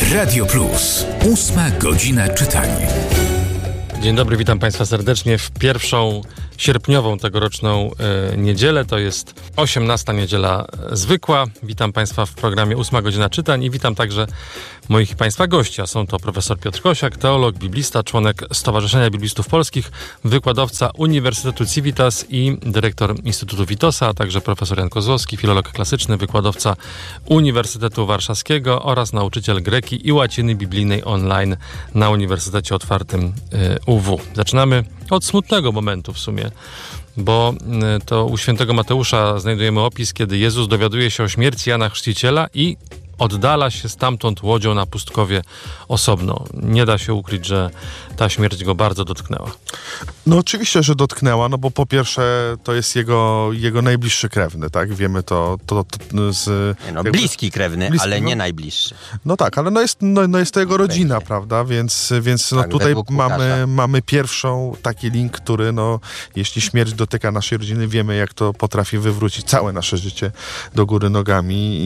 Radio Plus. 8 godzina czytania. Dzień dobry, witam Państwa serdecznie w pierwszą sierpniową tegoroczną niedzielę. To jest 18. niedziela zwykła. Witam Państwa w programie 8 godzina czytań i witam także moich Państwa gości. A są to profesor Piotr Kosiak, teolog, biblista, członek Stowarzyszenia Biblistów Polskich, wykładowca Uniwersytetu Civitas i dyrektor Instytutu Witosa, a także profesor Jan Kozłowski, filolog klasyczny, wykładowca Uniwersytetu Warszawskiego oraz nauczyciel greki i łaciny biblijnej online na Uniwersytecie Otwartym UW. Zaczynamy od smutnego momentu w sumie, bo to u świętego Mateusza znajdujemy opis, kiedy Jezus dowiaduje się o śmierci Jana Chrzciciela i oddala się stamtąd łodzią na pustkowie osobno. Nie da się ukryć, że ta śmierć go bardzo dotknęła. No oczywiście, że dotknęła, no bo po pierwsze to jest jego najbliższy krewny, tak? Wiemy to z... bliski krewny, ale nie najbliższy. No tak, ale jest to jego rodzina, prawda? Więc tak, tutaj mamy pierwszą taki link, który jeśli śmierć dotyka naszej rodziny, wiemy, jak to potrafi wywrócić całe nasze życie do góry nogami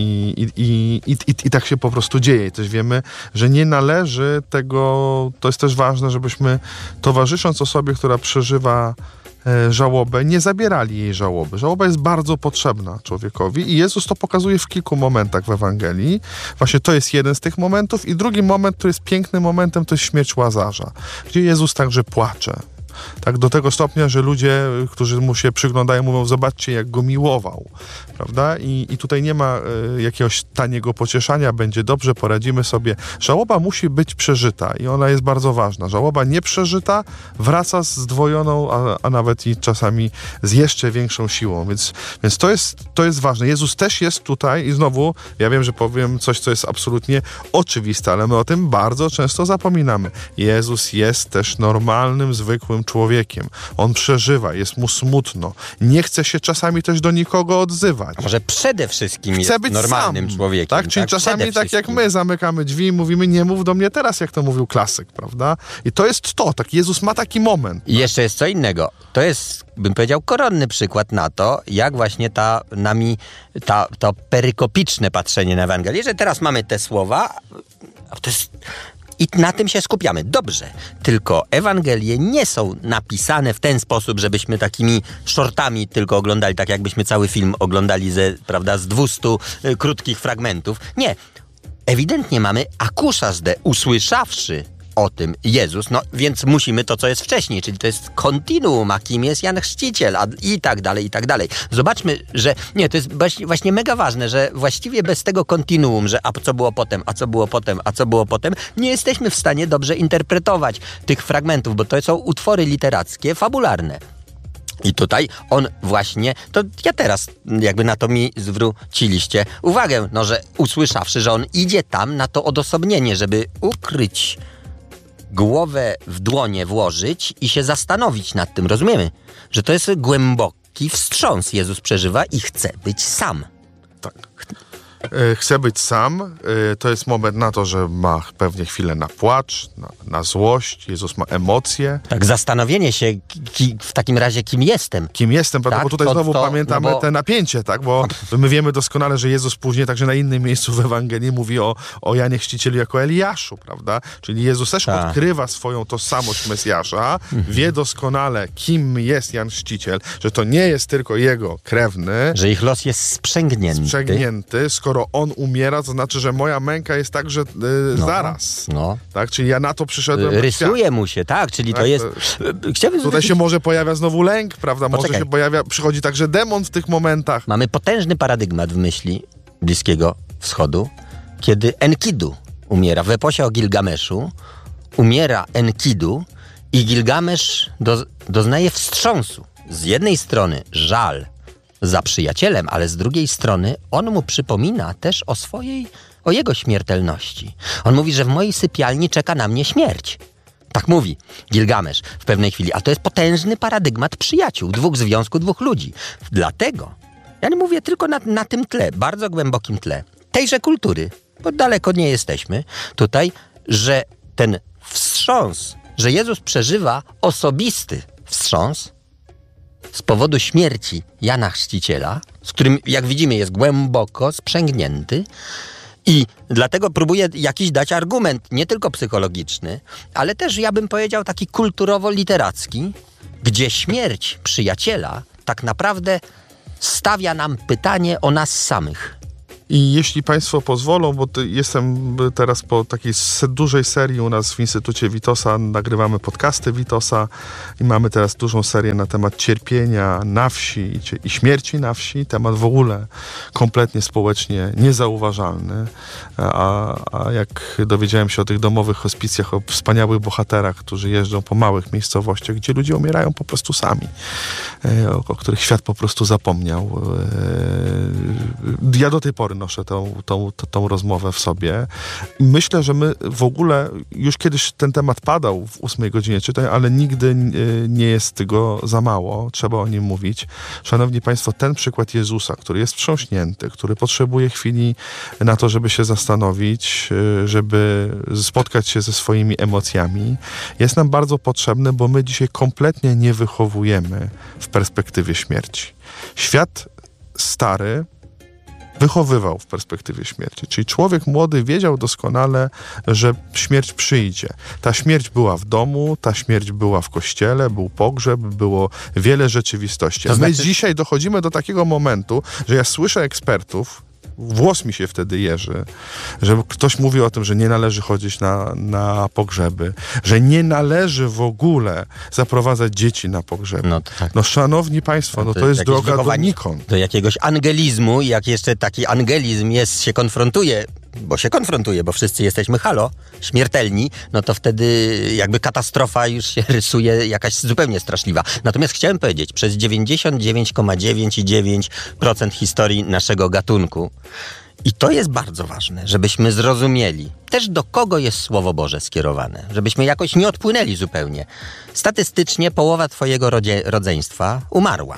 i tak się po prostu dzieje. I też wiemy, że nie należy tego, to jest też ważne, żebyśmy towarzysząc osobie, która przeżywa żałobę, nie zabierali jej żałoby. Żałoba jest bardzo potrzebna człowiekowi i Jezus to pokazuje w kilku momentach w Ewangelii. Właśnie to jest jeden z tych momentów i drugi moment, który jest pięknym momentem, to jest śmierć Łazarza, gdzie Jezus także płacze. Tak, do tego stopnia, że ludzie, którzy mu się przyglądają, mówią, zobaczcie, jak go miłował, prawda? I tutaj nie ma jakiegoś taniego pocieszania, będzie dobrze, poradzimy sobie. Żałoba musi być przeżyta i ona jest bardzo ważna. Żałoba nieprzeżyta wraca z zdwojoną, a nawet i czasami z jeszcze większą siłą, więc to jest ważne. Jezus też jest tutaj i znowu, ja wiem, że powiem coś, co jest absolutnie oczywiste, ale my o tym bardzo często zapominamy. Jezus jest też normalnym, zwykłym człowiekiem. On przeżywa, jest mu smutno. Nie chce się czasami też do nikogo odzywać. A może przede wszystkim chce jest być normalnym sam, człowiekiem. Tak? Czyli czasami tak jak my zamykamy drzwi i mówimy, nie mów do mnie teraz, jak to mówił klasyk, prawda? I to jest to. Tak Jezus ma taki moment. I jeszcze jest co innego. To jest, bym powiedział, koronny przykład na to, jak właśnie to perykopiczne patrzenie na Ewangelię, że teraz mamy te słowa, to jest... I na tym się skupiamy. Dobrze. Tylko Ewangelie nie są napisane w ten sposób, żebyśmy takimi shortami tylko oglądali, tak jakbyśmy cały film oglądali z 200 krótkich fragmentów. Nie. Ewidentnie mamy akuszas de, usłyszawszy o tym Jezus, więc musimy to, co jest wcześniej, czyli to jest kontinuum, a kim jest Jan Chrzciciel, i tak dalej, i tak dalej. Zobaczmy, że to jest właśnie mega ważne, że właściwie bez tego kontinuum, że a co było potem, a co było potem, a co było potem, nie jesteśmy w stanie dobrze interpretować tych fragmentów, bo to są utwory literackie, fabularne. I tutaj on właśnie, to ja teraz jakby na to mi zwróciliście uwagę, że usłyszawszy, że on idzie tam na to odosobnienie, żeby ukryć głowę w dłonie włożyć i się zastanowić nad tym. Rozumiemy, że to jest głęboki wstrząs. Jezus przeżywa i chce być sam. Tak. Chce być sam. To jest moment na to, że ma pewnie chwilę na płacz, na złość. Jezus ma emocje. Tak, zastanowienie się w takim razie, kim jestem. Kim jestem, prawda? Tak, Bo tutaj znowu pamiętamy te napięcie, tak? Bo my wiemy doskonale, że Jezus później także na innym miejscu w Ewangelii mówi o Janie Chrzcicielu jako Eliaszu, prawda? Czyli Jezus też odkrywa swoją tożsamość Mesjasza, wie doskonale, kim jest Jan Chrzciciel, że to nie jest tylko jego krewny. Że ich los jest sprzęgnięty. Skoro on umiera, to znaczy, że moja męka jest także zaraz. Tak? Czyli ja na to przyszedłem. Rysuje mu się, tak? Czyli to jest... Tutaj się może pojawia znowu lęk, prawda? Może się przychodzi także demon w tych momentach. Mamy potężny paradygmat w myśli Bliskiego Wschodu, kiedy Enkidu umiera. W eposie o Gilgameszu umiera Enkidu i Gilgamesz doznaje wstrząsu. Z jednej strony żal za przyjacielem, ale z drugiej strony on mu przypomina też o jego śmiertelności. On mówi, że w mojej sypialni czeka na mnie śmierć. Tak mówi Gilgamesz w pewnej chwili. A to jest potężny paradygmat przyjaciół, związku dwóch ludzi. Dlatego ja nie mówię tylko na tym tle, bardzo głębokim tle tejże kultury, bo daleko nie jesteśmy tutaj, że ten wstrząs, że Jezus przeżywa osobisty wstrząs z powodu śmierci Jana Chrzciciela, z którym, jak widzimy, jest głęboko sprzęgnięty I dlatego próbuję jakiś dać argument, nie tylko psychologiczny, ale też, ja bym powiedział, taki kulturowo-literacki, gdzie śmierć przyjaciela tak naprawdę stawia nam pytanie o nas samych. I jeśli Państwo pozwolą, bo jestem teraz po takiej dużej serii u nas w Instytucie Witosa, nagrywamy podcasty Witosa i mamy teraz dużą serię na temat cierpienia na wsi i śmierci na wsi. Temat w ogóle kompletnie społecznie niezauważalny. A jak dowiedziałem się o tych domowych hospicjach, o wspaniałych bohaterach, którzy jeżdżą po małych miejscowościach, gdzie ludzie umierają po prostu sami, o których świat po prostu zapomniał. Ja do tej pory noszę tą rozmowę w sobie. Myślę, że my w ogóle, już kiedyś ten temat padał w 8 godzinie czytań, ale nigdy nie jest tego za mało. Trzeba o nim mówić. Szanowni Państwo, ten przykład Jezusa, który jest wstrząśnięty, który potrzebuje chwili na to, żeby się zastanowić, żeby spotkać się ze swoimi emocjami, jest nam bardzo potrzebny, bo my dzisiaj kompletnie nie wychowujemy w perspektywie śmierci. Świat stary wychowywał w perspektywie śmierci. Czyli człowiek młody wiedział doskonale, że śmierć przyjdzie. Ta śmierć była w domu, ta śmierć była w kościele, był pogrzeb, było wiele rzeczywistości. A my dzisiaj dochodzimy do takiego momentu, że ja słyszę ekspertów, włos mi się wtedy jeży, że ktoś mówi o tym, że nie należy chodzić na pogrzeby, że nie należy w ogóle zaprowadzać dzieci na pogrzeby. No, to tak. No szanowni Państwo, to jest droga donikąd. Do jakiegoś angelizmu i jak jeszcze taki angelizm się konfrontuje, bo wszyscy jesteśmy śmiertelni, no to wtedy jakby katastrofa już się rysuje jakaś zupełnie straszliwa. Natomiast chciałem powiedzieć, przez 99,9% historii naszego gatunku, i to jest bardzo ważne, żebyśmy zrozumieli też, do kogo jest Słowo Boże skierowane, żebyśmy jakoś nie odpłynęli zupełnie. Statystycznie połowa twojego rodzeństwa umarła.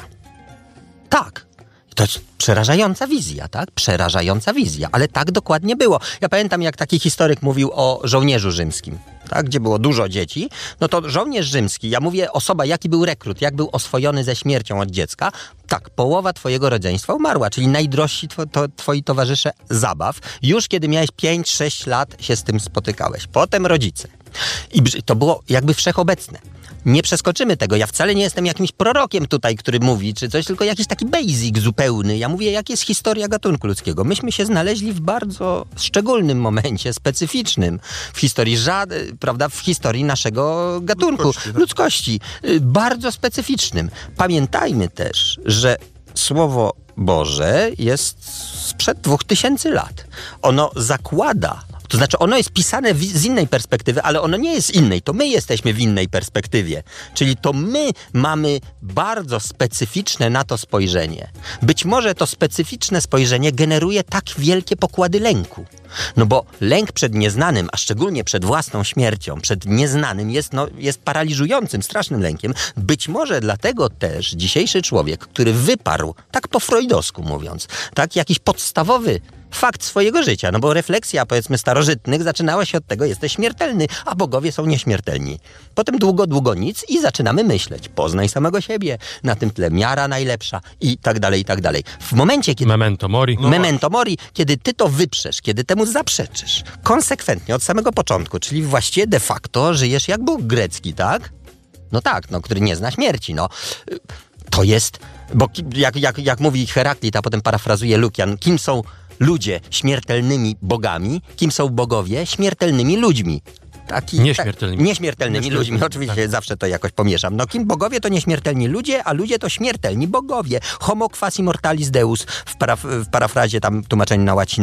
Tak. To jest przerażająca wizja, tak? Przerażająca wizja, ale tak dokładnie było. Ja pamiętam, jak taki historyk mówił o żołnierzu rzymskim, tak? Gdzie było dużo dzieci. No to żołnierz rzymski, ja mówię, osoba, jaki był rekrut, jak był oswojony ze śmiercią od dziecka, tak, połowa twojego rodzeństwa umarła, czyli najdrożsi twoi towarzysze zabaw. Już kiedy miałeś 5-6 lat się z tym spotykałeś. Potem rodzice. I to było jakby wszechobecne. Nie przeskoczymy tego. Ja wcale nie jestem jakimś prorokiem tutaj, który mówi, czy coś, tylko jakiś taki basic zupełny. Ja mówię, jak jest historia gatunku ludzkiego. Myśmy się znaleźli w bardzo szczególnym momencie, specyficznym w historii, prawda, w historii naszego gatunku, ludzkości. Bardzo specyficznym. Pamiętajmy też, że Słowo Boże jest sprzed 2000 lat. Ono zakłada, to znaczy ono jest pisane z innej perspektywy, ale ono nie jest innej. To my jesteśmy w innej perspektywie. Czyli to my mamy bardzo specyficzne na to spojrzenie. Być może to specyficzne spojrzenie generuje tak wielkie pokłady lęku. No bo lęk przed nieznanym, a szczególnie przed własną śmiercią, przed nieznanym jest paraliżującym, strasznym lękiem. Być może dlatego też dzisiejszy człowiek, który wyparł, tak po freudowsku mówiąc, tak jakiś podstawowy fakt swojego życia, no bo refleksja, powiedzmy, starożytnych zaczynała się od tego, jesteś śmiertelny, a bogowie są nieśmiertelni. Potem długo nic i zaczynamy myśleć. Poznaj samego siebie, na tym tle miara najlepsza i tak dalej, i tak dalej. W momencie, kiedy... Memento mori. Memento mori, kiedy ty to wyprzesz, kiedy temu zaprzeczysz, konsekwentnie od samego początku, czyli właściwie de facto żyjesz jak Bóg grecki, tak? No tak, który nie zna śmierci, no. To jest... Bo jak mówi Heraklit, a potem parafrazuje Lukian, kim są ludzie śmiertelnymi bogami, kim są bogowie śmiertelnymi ludźmi. Nieśmiertelnymi ludźmi, oczywiście tak. Zawsze to jakoś pomieszam. No kim bogowie to nieśmiertelni ludzie, a ludzie to śmiertelni bogowie. Homo quasi mortalis deus w parafrazie tam tłumaczeniu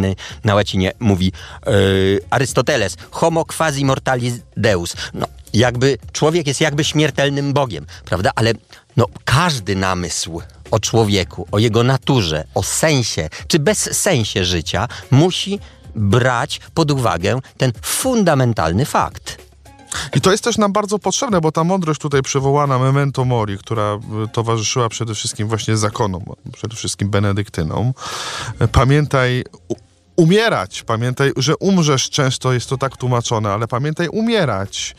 na łacinie mówi Arystoteles. Homo quasi mortalis deus. No jakby człowiek jest jakby śmiertelnym Bogiem, prawda? Ale każdy namysł o człowieku, o jego naturze, o sensie, czy bezsensie życia musi brać pod uwagę ten fundamentalny fakt. I to jest też nam bardzo potrzebne, bo ta mądrość tutaj przywołana memento mori, która towarzyszyła przede wszystkim właśnie zakonom, przede wszystkim benedyktynom. Pamiętaj, umierać. Pamiętaj, że umrzesz, często jest to tak tłumaczone, ale pamiętaj umierać.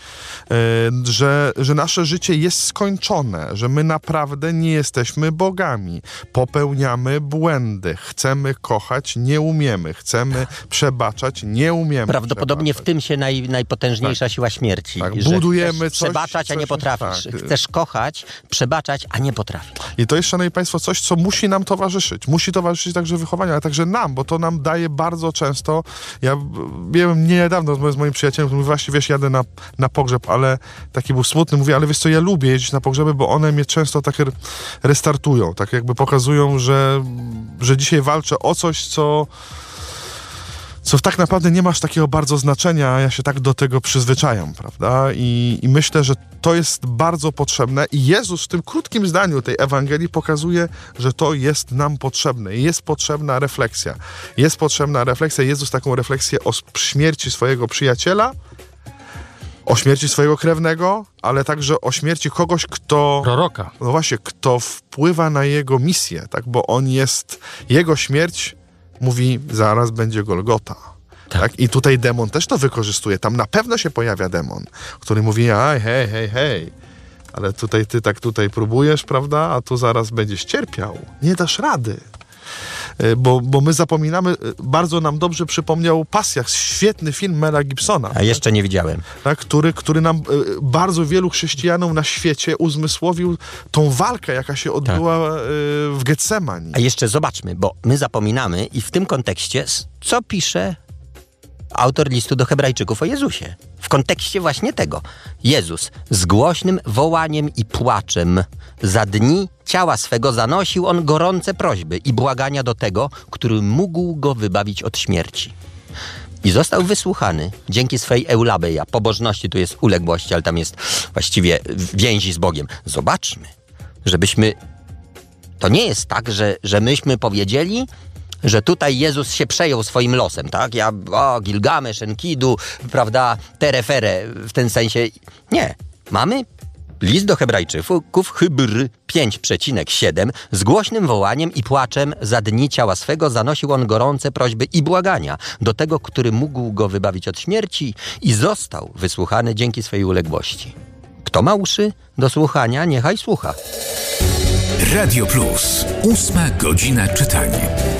Że nasze życie jest skończone, że my naprawdę nie jesteśmy bogami. Popełniamy błędy. Chcemy kochać, nie umiemy. Chcemy przebaczać, nie umiemy. Prawdopodobnie przebaczać. w tym się najpotężniejsza siła śmierci. Tak, że budujemy chcesz coś, przebaczać, a nie potrafisz. tak. Chcesz kochać, przebaczać, a nie potrafisz. I to jest, szanowni państwo, coś, co musi nam towarzyszyć. Musi towarzyszyć także wychowaniu, ale także nam, bo to nam daje bardzo często... Ja byłem niedawno z moim przyjacielem, który mówi, właśnie, wiesz, jadę na pogrzeb, ale taki był smutny. Mówi, ale wiesz co, ja lubię jeździć na pogrzeby, bo one mnie często tak restartują, tak jakby pokazują, że dzisiaj walczę o coś, co tak naprawdę nie masz takiego bardzo znaczenia, a ja się tak do tego przyzwyczajam, prawda? I myślę, że to jest bardzo potrzebne i Jezus w tym krótkim zdaniu tej Ewangelii pokazuje, że to jest nam potrzebne. Jest potrzebna refleksja. Jest potrzebna refleksja. Jezus taką refleksję o śmierci swojego przyjaciela, o śmierci swojego krewnego, ale także o śmierci kogoś, kto... Proroka. No właśnie, kto wpływa na jego misję, tak? Bo on jest... Jego śmierć mówi, zaraz będzie Golgota. Tak? I tutaj demon też to wykorzystuje. Tam na pewno się pojawia demon, który mówi, hej, ale tutaj ty tak próbujesz, prawda? A tu zaraz będziesz cierpiał. Nie dasz rady. Bo my zapominamy, bardzo nam dobrze przypomniał Pasjach, świetny film Mela Gibsona. A jeszcze nie widziałem. Tak, który nam, bardzo wielu chrześcijanom na świecie uzmysłowił tą walkę, jaka się odbyła w Getsemani. A jeszcze zobaczmy, bo my zapominamy i w tym kontekście, co pisze autor listu do Hebrajczyków o Jezusie? W kontekście właśnie tego. Jezus z głośnym wołaniem i płaczem za dni ciała swego zanosił on gorące prośby i błagania do tego, który mógł go wybawić od śmierci. I został wysłuchany dzięki swej eulabeia. Pobożności tu jest uległości, ale tam jest właściwie więzi z Bogiem. Zobaczmy, żebyśmy... To nie jest tak, że myśmy powiedzieli, że tutaj Jezus się przejął swoim losem, tak? Gilgamesz, Enkidu, prawda, Terefere, w ten sensie. Nie. Mamy list do Hebrajczyków, Hybr 5,7, z głośnym wołaniem i płaczem za dni ciała swego zanosił on gorące prośby i błagania do tego, który mógł go wybawić od śmierci i został wysłuchany dzięki swej uległości. Kto ma uszy do słuchania, niechaj słucha. Radio Plus. 8 godzina czytania.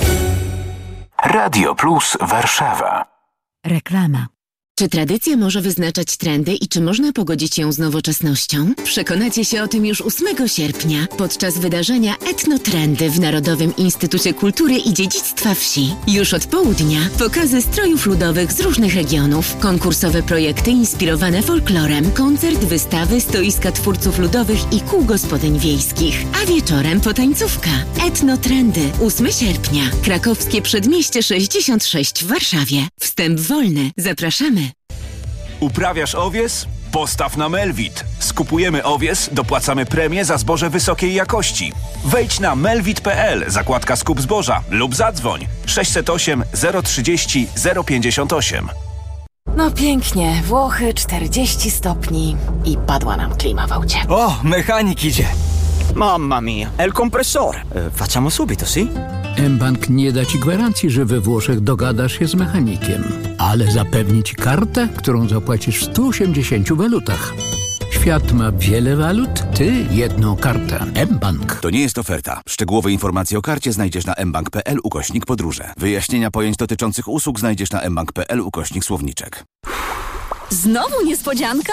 Radio Plus Warszawa. Reklama. Czy tradycja może wyznaczać trendy i czy można pogodzić ją z nowoczesnością? Przekonacie się o tym już 8 sierpnia podczas wydarzenia Etnotrendy w Narodowym Instytucie Kultury i Dziedzictwa Wsi. Już od południa pokazy strojów ludowych z różnych regionów, konkursowe projekty inspirowane folklorem, koncert, wystawy, stoiska twórców ludowych i kół gospodyń wiejskich. A wieczorem potańcówka. Etnotrendy 8 sierpnia. Krakowskie Przedmieście 66 w Warszawie. Wstęp wolny. Zapraszamy. Uprawiasz owies? Postaw na Melvit. Skupujemy owies, dopłacamy premię za zboże wysokiej jakości. Wejdź na melvit.pl, zakładka skup zboża lub zadzwoń 608 030 058. No pięknie, Włochy 40 stopni i padła nam klima w aucie. Oh, mechanik idzie. Mamma mia, è il compressore. Facciamo subito, sì? mBank nie da ci gwarancji, że we Włoszech dogadasz się z mechanikiem, ale zapewni ci kartę, którą zapłacisz w 180 walutach. Świat ma wiele walut, ty jedną kartę. mBank. To nie jest oferta. Szczegółowe informacje o karcie znajdziesz na mbank.pl/podróże. Wyjaśnienia pojęć dotyczących usług znajdziesz na mbank.pl/słowniczek. Znowu niespodzianka?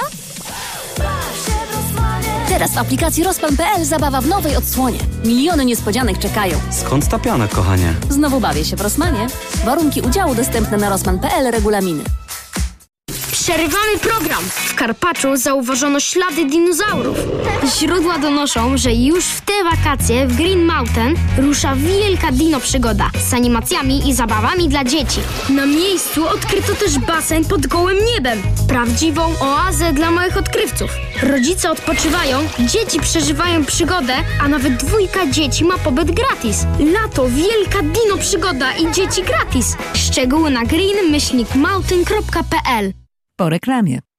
Teraz w aplikacji Rozpan.pl zabawa w nowej odsłonie. Miliony niespodzianek czekają. Skąd ta piana, kochanie? Znowu bawię się w Rosmanie. Warunki udziału dostępne na Rozpan.pl, regulaminy. Przerywamy program. W Karpaczu zauważono ślady dinozaurów. Źródła donoszą, że już w te wakacje w Green Mountain rusza wielka dino przygoda z animacjami i zabawami dla dzieci. Na miejscu odkryto też basen pod gołym niebem. Prawdziwą oazę dla małych odkrywców. Rodzice odpoczywają, dzieci przeżywają przygodę, a nawet 2 dzieci ma pobyt gratis. Lato, wielka dino przygoda i dzieci gratis. Szczegóły na green-mountain.pl. Po reklamie.